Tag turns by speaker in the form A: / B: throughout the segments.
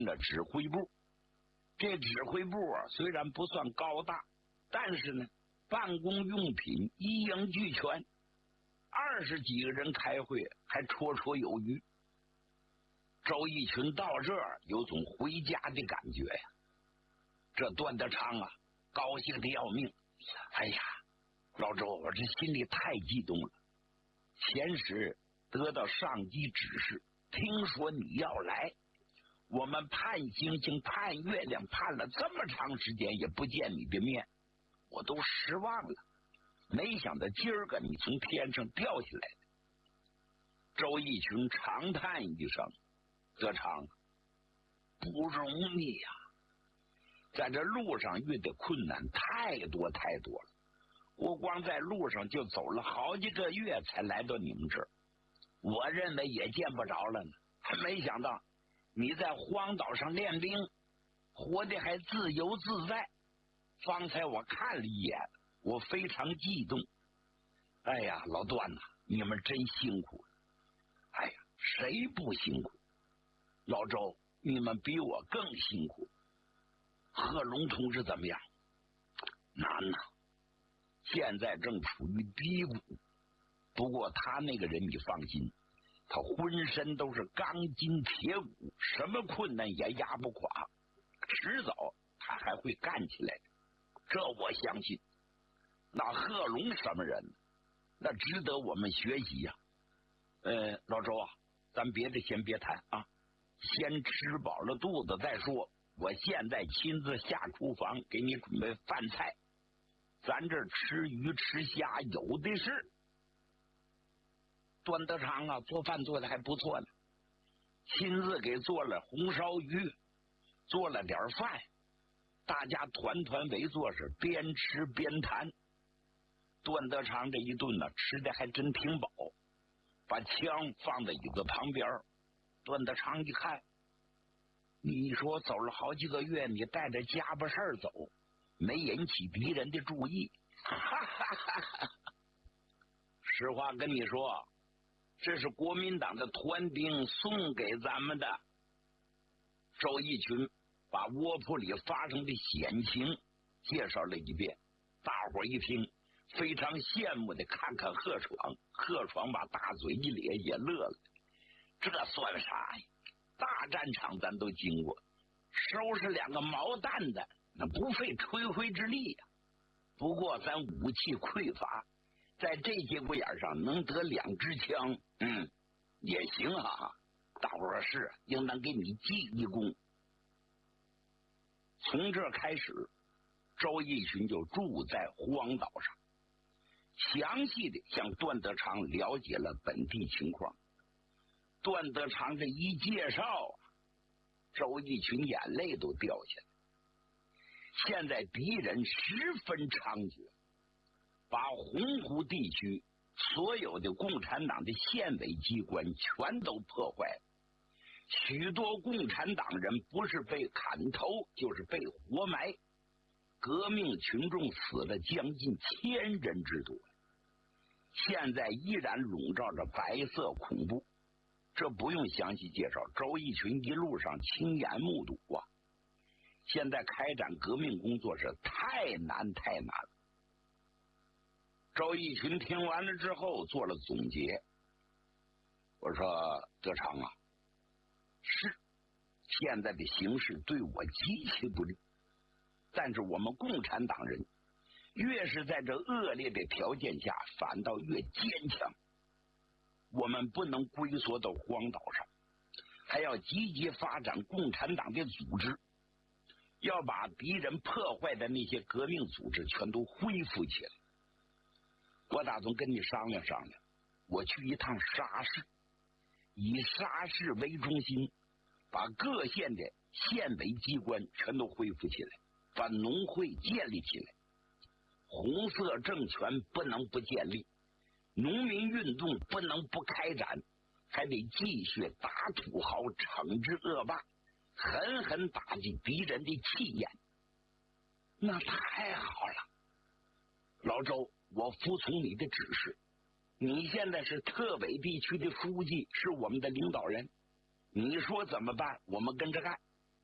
A: 了指挥部。这指挥部啊，虽然不算高大，但是呢，办公用品一应俱全，20几个人开会还绰绰有余。周逸群到这儿有种回家的感觉呀。这段德昌啊，高兴的要命。哎呀，老周，我这心里太激动了。前时得到上级指示，听说你要来，我们盼星星盼月亮盼了这么长时间也不见你的面，我都失望了。没想到今儿个你从天上掉下来了。周逸群长叹一声，德昌，不容易呀，在这路上遇的困难太多太多了，我光在路上就走了好几个月才来到你们这儿，我认为也见不着了呢，还没想到你在荒岛上练兵，活得还自由自在。方才我看了一眼，我非常激动。哎呀，老段呐，你们真辛苦了。哎呀，谁不辛苦？老周，你们比我更辛苦。贺龙同志怎么样？难呐，现在正处于低谷。不过他那个人你放心，他浑身都是钢筋铁骨，什么困难也压不垮，迟早他还会干起来的，这我相信。那贺龙什么人？那值得我们学习呀。老周啊，咱别的先别谈啊，先吃饱了肚子再说。我现在亲自下厨房给你准备饭菜，咱这吃鱼吃虾有的是。段德昌啊，做饭做的还不错呢，亲自给做了红烧鱼，做了点饭，大家团团围坐是边吃边谈。段德昌这一顿呢，吃的还真挺饱，把枪放在椅子旁边。段德昌一看，你说走了好几个月，你带着家巴事儿走，没引起敌人的注意。实话跟你说，这是国民党的团兵送给咱们的。周逸群把窝铺里发生的险情介绍了一遍，大伙一听非常羡慕的看看贺闯，贺闯把大嘴一咧也乐了。这算啥呀？大战场咱都经过，收拾2个毛蛋的那不费吹灰之力呀。不过咱武器匮乏，在这节骨眼上能得2支枪，也行啊。大伙儿是应当给你记一功。从这开始，周逸群就住在荒岛上，详细的向段德昌了解了本地情况。段德昌这一介绍，周逸群眼泪都掉下来。现在敌人十分猖獗，把洪湖地区所有的共产党的县委机关全都破坏了，许多共产党人不是被砍头就是被活埋，革命群众死了将近1000人之多，现在依然笼罩着白色恐怖。这不用详细介绍，周逸群一路上亲眼目睹啊。现在开展革命工作是太难太难了。周逸群听完了之后做了总结，我说德昌啊，是现在的形势对我极其不利，但是我们共产党人越是在这恶劣的条件下反倒越坚强。我们不能龟缩到荒岛上，还要积极发展共产党的组织，要把敌人破坏的那些革命组织全都恢复起来。我打算跟你商量商量，我去一趟沙市，以沙市为中心，把各县的县委机关全都恢复起来，把农会建立起来。红色政权不能不建立，农民运动不能不开展，还得继续打土豪，惩治恶霸，狠狠打击敌人的气焰。那太好了，老周，我服从你的指示。你现在是特委地区的书记，是我们的领导人，你说怎么办，我们跟着干。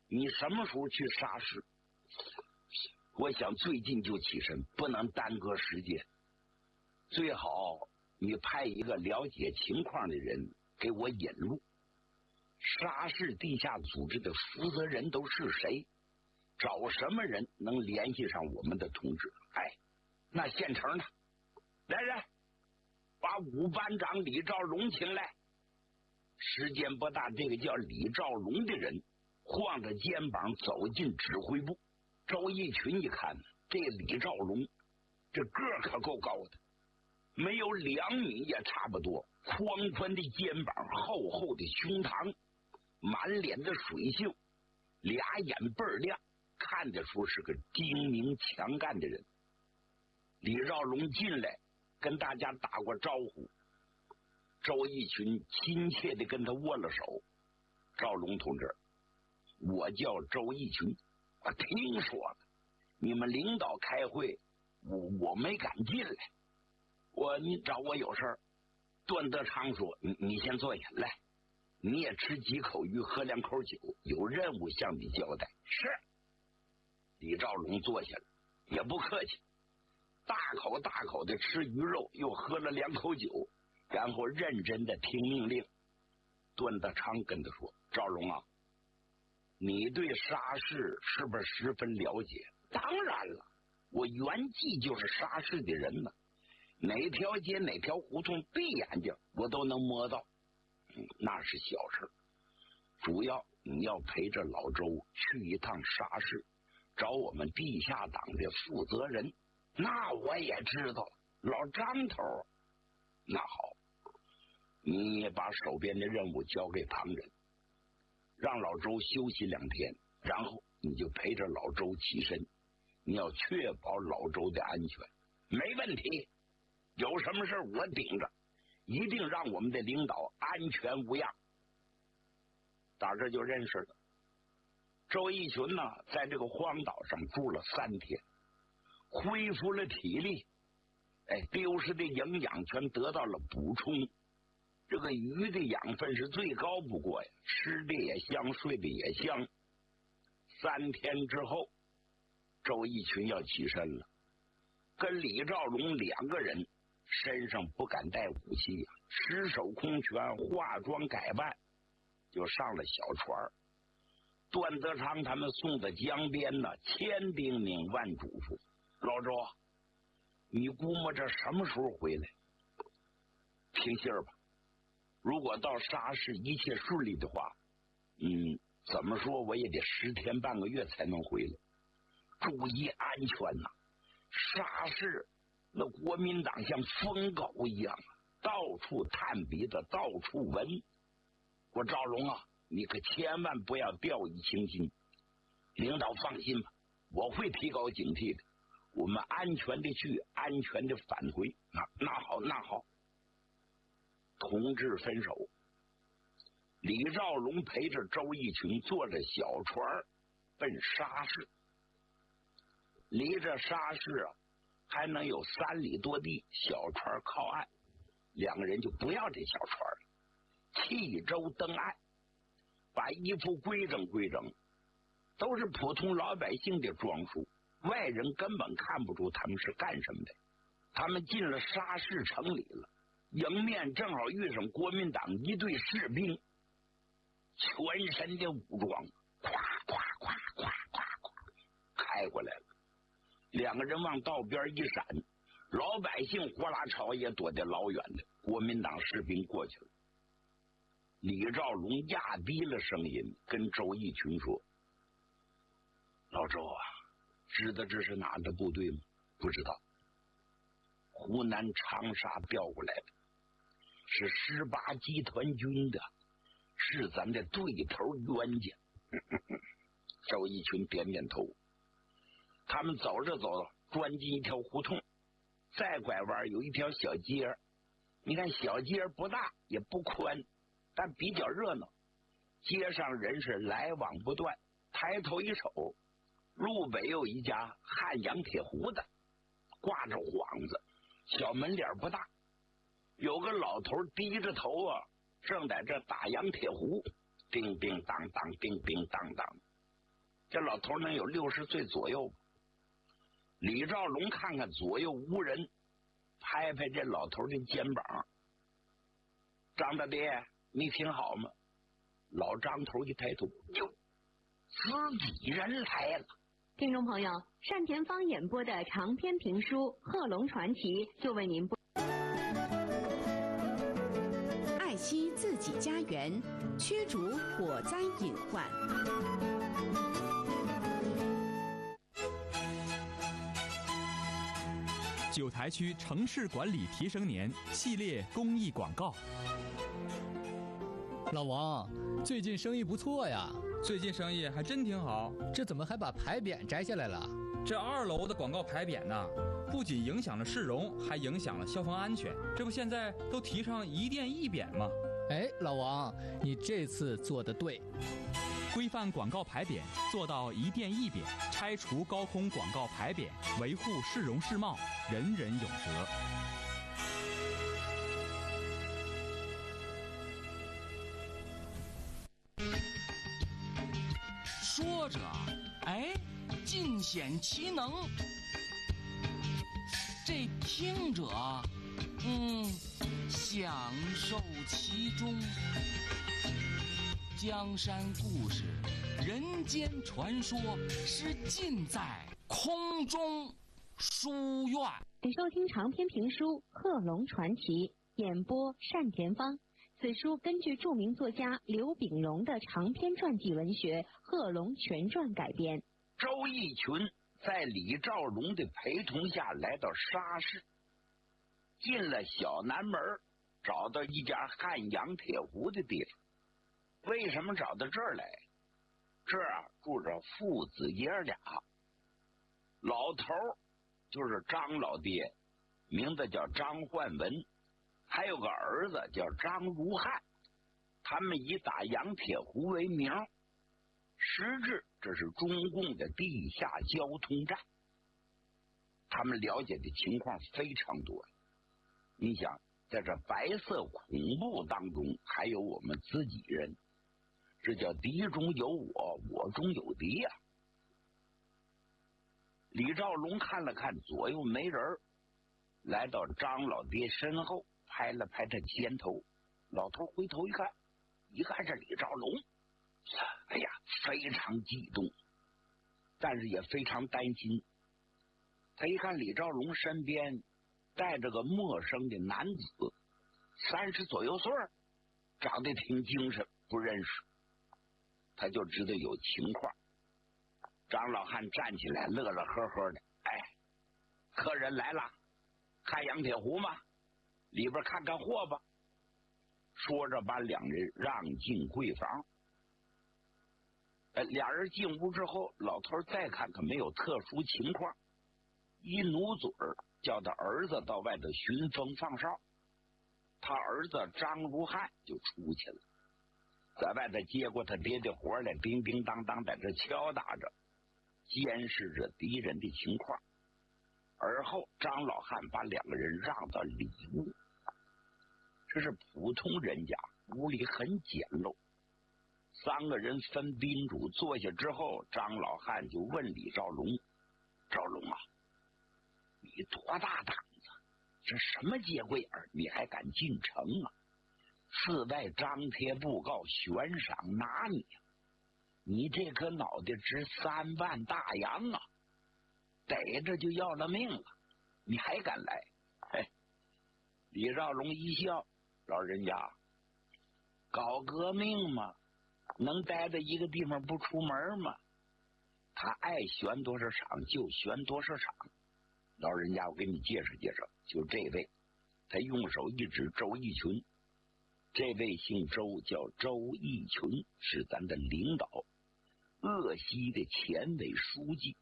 A: 你什么时候去沙市？我想最近就起身，不能耽搁时间。最好你派一个了解情况的人给我引路。沙市地下组织的负责人都是谁？找什么人能联系上我们的同志？哎，那现成的。来人，把五班长李兆龙请来。时间不大，这个叫李兆龙的人晃着肩膀走进指挥部。周逸群一看，这李兆龙这个可够高的，没有2米也差不多，宽宽的肩膀，厚厚的胸膛，满脸的水性，俩眼倍儿亮，看得出是个精明强干的人。李兆龙进来跟大家打过招呼，周逸群亲切地跟他握了手。兆龙同志，我叫周逸群，我听说了你们领导开会，我没敢进来，你找我有事儿。段德昌说，你先坐下来，你也吃几口鱼，喝2口酒，有任务向你交代。是。李兆龙坐下了，也不客气，大口大口的吃鱼肉，又喝了2口酒，然后认真的听命令。段德昌跟他说，兆龙啊，你对沙市是不是十分了解？当然了，我原籍就是沙市的人呢，哪条街哪条胡同闭眼睛我都能摸到。那是小事，主要你要陪着老周去一趟沙市，找我们地下党的负责人。那我也知道，老张头。那好，你把手边的任务交给旁人，让老周休息2天，然后你就陪着老周起身，你要确保老周的安全。没问题，有什么事我顶着，一定让我们的领导安全无恙。打这就认识了。周逸群呢，在这个荒岛上住了3天，恢复了体力，丢失的营养全得到了补充。这个鱼的养分是最高不过呀，吃的也香，睡的也香。3天之后，周逸群要起身了，跟李兆龙2个人身上不敢带武器呀，赤手空拳，化妆改扮，就上了小船。段德昌他们送到江边呢，千叮咛万嘱咐，老周，你估摸着什么时候回来？听信儿吧，如果到沙市一切顺利的话，怎么说我也得10天半个月才能回来。注意安全呐！沙市那国民党像疯狗一样，到处探鼻子，到处闻。我赵龙啊，你可千万不要掉以轻心。领导放心吧，我会提高警惕的。我们安全的去，安全的返回。那好。同志分手，李兆龙陪着周逸群坐着小船奔沙市。离着沙市啊，还能有3里多地，小船靠岸，2个人就不要这小船了，弃舟登岸，把衣服规整规整，都是普通老百姓的装束，外人根本看不出他们是干什么的。他们进了沙市城里了，迎面正好遇上国民党一队士兵，全身的武装，咵开过来了。2个人往道边一闪，老百姓呼啦朝也躲得老远的，国民党士兵过去了。李兆龙压低了声音跟周逸群说，老周啊，知道这是哪的部队吗？不知道。湖南长沙调过来的，是18集团军的，是咱的对头冤家。周逸群点点头。他们走着走着，钻进一条胡同，再拐弯有一条小街。你看小街不大也不宽，但比较热闹，街上人是来往不断。抬头一瞅，路北有一家汉阳铁壶的，挂着幌子，小门脸不大，有个老头低着头啊，正在这打洋铁壶，叮叮当当，叮叮当当。 这老头能有60岁左右。李兆龙看看左右无人，拍拍这老头的肩膀：“张大爹，你挺好吗？”老张头一抬头，哟，自己人来了。
B: 听众朋友，单田芳演播的长篇评书《贺龙传奇》就为您播。
C: 爱惜自己家园，驱逐火灾隐患。
D: 九台区城市管理提升年系列公益广告。
E: 老王，最近生意不错呀。
F: 最近生意还真挺好。
E: 这怎么还把牌匾摘下来了？
F: 这2楼的广告牌匾呢，不仅影响了市容，还影响了消防安全。这不现在都提倡一店一匾吗？
E: 哎，老王，你这次做得对。
D: 规范广告牌匾，做到一店一匾，拆除高空广告牌匾，维护市容市貌，人人有责。
G: 说着，哎，尽显其能；这听者，享受其中。江山故事，人间传说，是尽在空中书院。
B: 请收听长篇评书《贺龙传奇》，演播单田芳。此书根据著名作家刘秉荣的长篇传记文学《贺龙全传》改编。
A: 周逸群在李兆龙的陪同下来到沙市，进了小南门，找到一家汉阳铁壶的地方。为什么找到这儿来？这儿住着父子爷俩，老头就是张老爹，名字叫张焕文，还有个儿子叫张如汉，他们以打洋铁壶为名，实质这是中共的地下交通站。他们了解的情况非常多。你想，在这白色恐怖当中，还有我们自己人，这叫敌中有我，我中有敌呀。李兆龙看了看左右没人，来到张老爹身后，拍了拍他肩头。老头回头一看是李兆龙，哎呀，非常激动，但是也非常担心。他一看李兆龙身边带着个陌生的男子，30左右岁，长得挺精神，不认识，他就知道有情况。张老汉站起来，乐乐呵呵的，哎，客人来了，看洋铁壶吗？里边看看货吧。说着把两人让进柜房。俩人进屋之后，老头再看看没有特殊情况，一努嘴儿，叫他儿子到外头巡风放哨。他儿子张如汉就出去了，在外头接过他爹的活来，叮叮当当在这敲打着，监视着敌人的情况。而后张老汉把两个人让到里屋，这是普通人家，屋里很简陋。3个人分宾主坐下之后，张老汉就问李兆龙：“兆龙啊，你多大胆子？这什么节骨眼儿，你还敢进城啊？寺外张贴布告，悬赏拿你呀！你这颗脑袋值3万大洋啊！逮着就要了命了，你还敢来？”嘿，李兆龙一笑：“老人家，搞革命嘛，能待在一个地方不出门吗？他爱悬多少场就悬多少场。老人家，我给你介绍介绍，就这位。”他用手一指周逸群，这位姓周，叫周逸群，是咱的领导，鄂西的前委书记。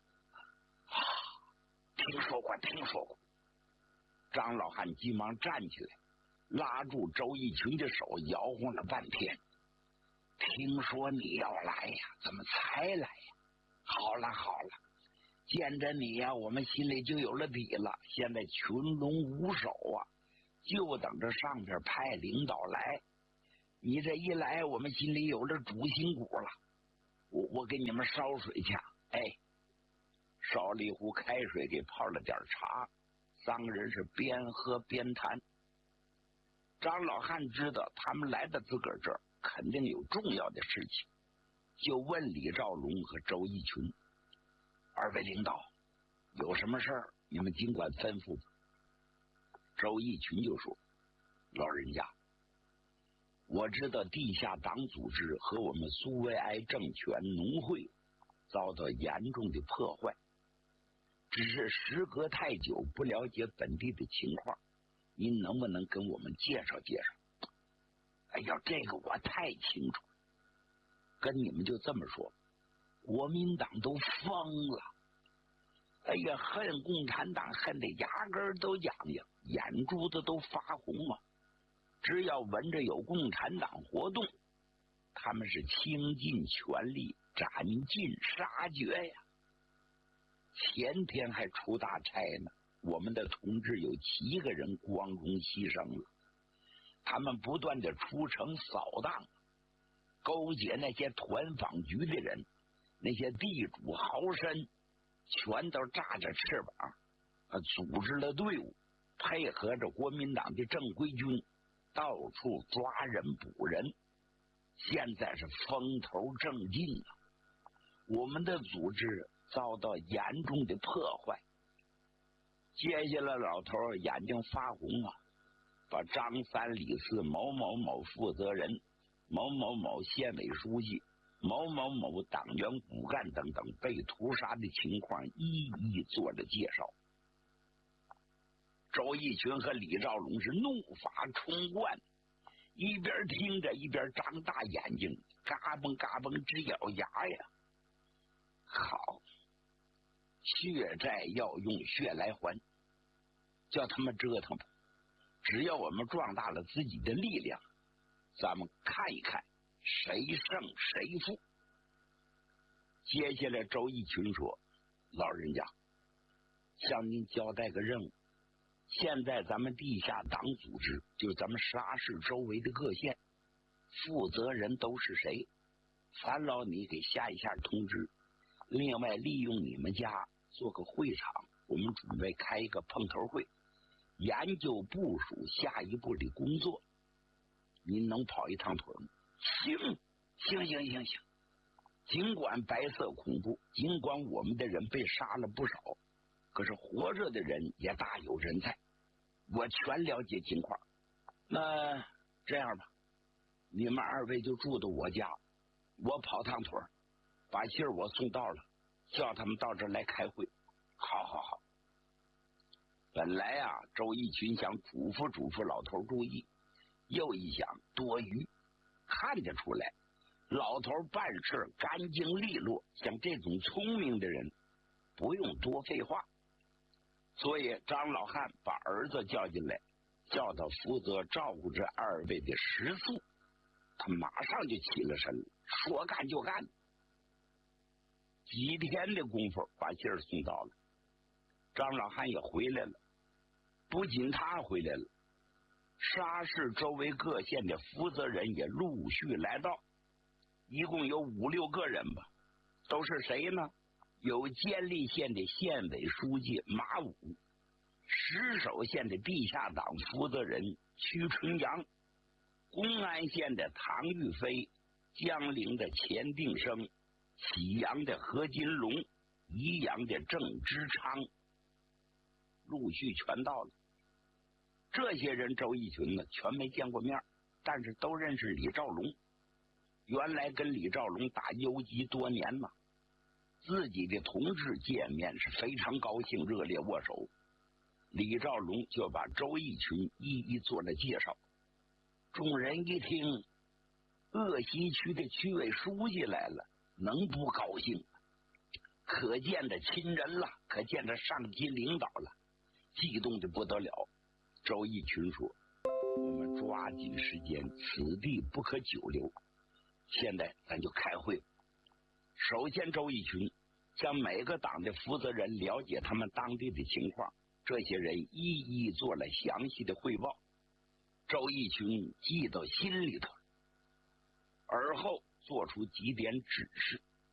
A: 听说过，听说过。张老汉急忙站起来，拉住周逸群的手，摇晃了半天。听说你要来呀？怎么才来呀？好了好了，见着你呀，我们心里就有了底了。现在群龙无首啊，就等着上边派领导来。你这一来，我们心里有了主心骨了。 我给你们烧水去。哎，烧了一壶开水，给泡了点茶，三个人是边喝边谈。张老汉知道他们来到自个儿这儿肯定有重要的事情，就问李兆龙和周逸群：二位领导，有什么事儿你们尽管吩咐。周逸群就说：老人家，我知道地下党组织和我们苏维埃政权农会遭到严重的破坏，只是时隔太久，不了解本地的情况，您能不能跟我们介绍介绍？哎呀，这个我太清楚，跟你们就这么说，国民党都疯了，哎呀，恨共产党恨得牙根都痒痒，眼珠子都发红啊！只要闻着有共产党活动，他们是倾尽全力斩尽杀绝呀。前天还出大差呢，我们的同志有7个人光荣牺牲了。他们不断的出城扫荡，勾结那些团访局的人，那些地主豪绅，全都炸着翅膀，组织了队伍，配合着国民党的正规军，到处抓人捕人。现在是风头正劲啊！我们的组织遭到严重的破坏。接下来老头眼睛发红啊，把张三李四某某某负责人、某某某县委书记、某某某党员骨干等等被屠杀的情况一一做了介绍。周逸群和李兆龙是怒发冲冠，一边听着一边张大眼睛，嘎嘣嘎嘣直咬牙呀。好，血债要用血来还，叫他们折腾吧。只要我们壮大了自己的力量，咱们看一看谁胜谁负。接下来周逸群说：老人家，向您交代个任务，现在咱们地下党组织，就是咱们沙市周围的各县，负责人都是谁？烦劳你给下一下通知。另外，利用你们家做个会场，我们准备开一个碰头会，研究部署下一步的工作。您能跑一趟腿吗？行。尽管白色恐怖，尽管我们的人被杀了不少，可是活着的人也大有人在，我全了解情况。那这样吧，你们二位就住到我家，我跑趟腿，把信儿我送到了，叫他们到这儿来开会。好。本来啊，周逸群想嘱咐老头注意，又一想多余，看得出来老头办事干净利落，像这种聪明的人不用多废话。所以张老汉把儿子叫进来，叫他负责照顾这二位的食宿。他马上就起了身，说干就干。几天的功夫把信儿送到了，张老汉也回来了。不仅他回来了，沙市周围各县的负责人也陆续来到，一共有5、6个人吧。都是谁呢？有监利县的县委书记马武，石首县的地下党负责人屈春阳，公安县的唐玉飞，江陵的钱定生，启阳的何金龙，宜阳的郑之昌，陆续全到了。这些人周逸群呢全没见过面，但是都认识李兆龙。原来跟李兆龙打游击多年嘛，自己的同志见面是非常高兴，热烈握手。李兆龙就把周逸群一一做了介绍。众人一听，鄂西区的区委书记来了，能不高兴？可见的亲人了，可见的上级领导了，激动的不得了。周逸群说：我们抓紧时间，此地不可久留，现在咱就开会。首先周逸群向每个党的负责人了解他们当地的情况，这些人一一做了详细的汇报，周逸群记到心里头，而后做出几点指示。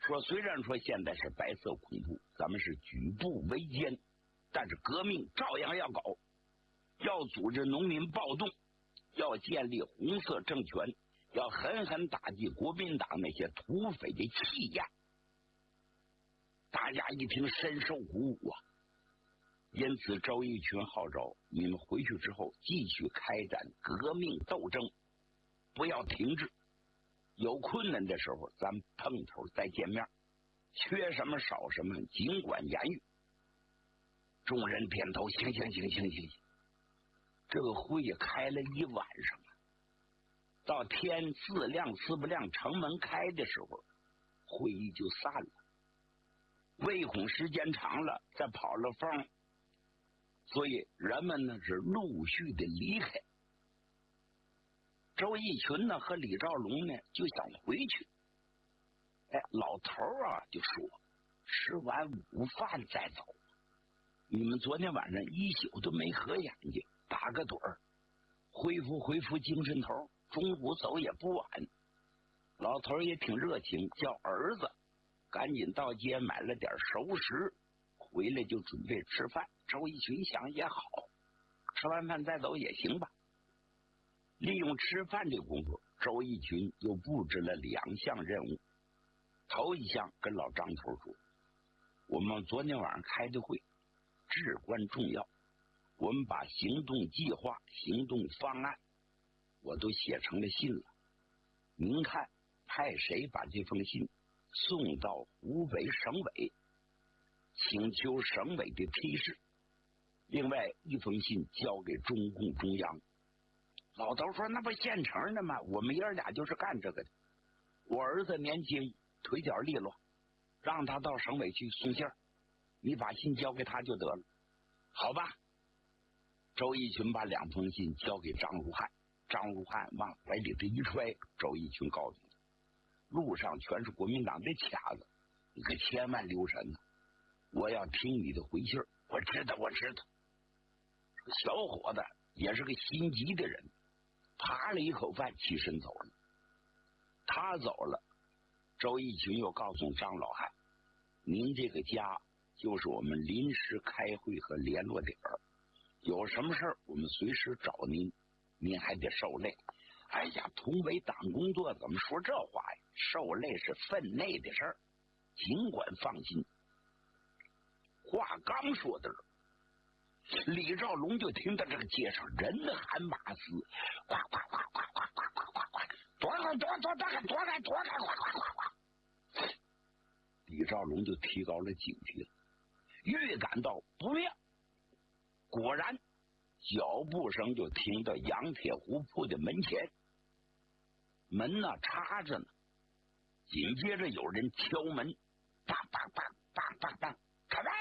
A: 说虽然说现在是白色恐怖，咱们是举步维艰，但是革命照样要搞，要组织农民暴动，要建立红色政权，要狠狠打击国民党那些土匪的气焰。大家一听深受鼓舞啊！因此周逸群号召你们回去之后继续开展革命斗争，不要停滞。有困难的时候咱碰头再见面，缺什么少什么尽管言语。众人点头，行。这个会也开了一晚上了，到天自亮呲不亮城门开的时候，会议就散了。唯恐时间长了再跑了风，所以人们呢是陆续的离开。周逸群呢和李兆龙呢就想回去。老头啊就说吃完午饭再走，你们昨天晚上一宿都没合眼睛，打个盹儿，恢复精神头，中午走也不晚。老头也挺热情，叫儿子赶紧到街买了点熟食，回来就准备吃饭。周逸群想也好，吃完饭再走也行吧。利用吃饭这功夫，周逸群又布置了2项任务。头一项跟老张头说，我们昨天晚上开的会至关重要，我们把行动计划、行动方案我都写成了信了，您看派谁把这封信送到湖北省委，请求省委的批示。另外一封信交给中共中央。老头说那不现成的吗？我们爷俩就是干这个的。我儿子年轻，腿脚利落，让他到省委去送信儿，你把信交给他就得了。好吧。周逸群把2封信交给张如汉，张如汉往怀里这一揣，周逸群告诉他，路上全是国民党的卡子，你可千万留神呢。我要听你的回信。我知道。小伙子也是个心急的人，扒了一口饭起身走了。他走了，周逸群又告诉张老汉，您这个家就是我们临时开会和联络点儿，有什么事儿我们随时找您，您还得受累。哎呀，同为党工作怎么说这话呀？受累是分内的事儿，尽管放心。话刚说的，李兆龙就听到这个街上人喊马嘶，呱呱呱呱呱呱呱呱呱，躲开！李兆龙就提高了警惕了，预感到不妙。果然，脚步声就听到杨铁湖铺的门前，门呢插着呢，紧接着有人敲门，叭叭叭叭叭叭，开门！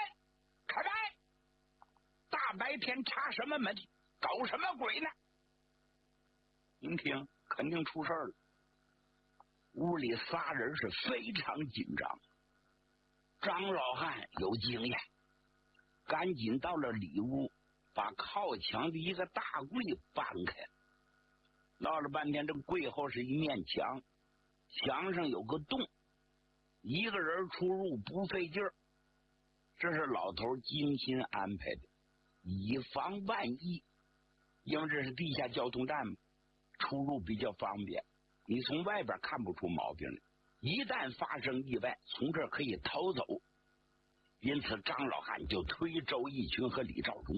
A: 大白天插什么门？搞什么鬼呢？您听，肯定出事了。屋里仨人是非常紧张。张老汉有经验，赶紧到了里屋，把靠墙的一个大柜搬开。闹了半天，这柜后是一面墙，墙上有个洞，一个人出入不费劲儿。这是老头精心安排的，以防万一。因为这是地下交通站嘛，出入比较方便，你从外边看不出毛病来。一旦发生意外，从这儿可以逃走。因此张老汉就推周逸群和李兆龙，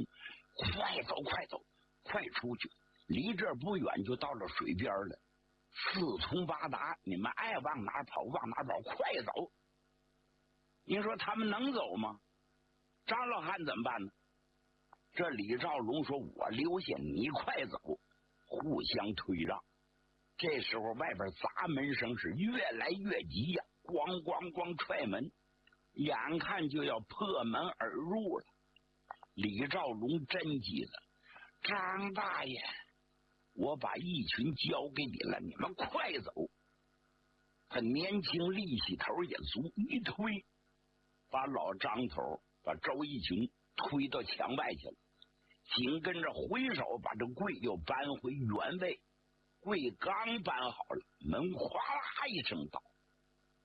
A: 快出去，离这儿不远就到了水边了，四通八达，你们爱往哪跑往哪跑，快走。你说他们能走吗？张老汉怎么办呢？这李兆龙说，我留下，你快走，互相退让。这时候外边砸门声是越来越急呀，咣咣咣踹门，眼看就要破门而入了。李兆龙真急了，张大爷，我把逸群交给你了，你们快走。他年轻力气头也足，一推把老张头把周逸群推到墙外去了，紧跟着挥手把这柜又搬回原位。柜刚搬好了，门哗啦一声倒，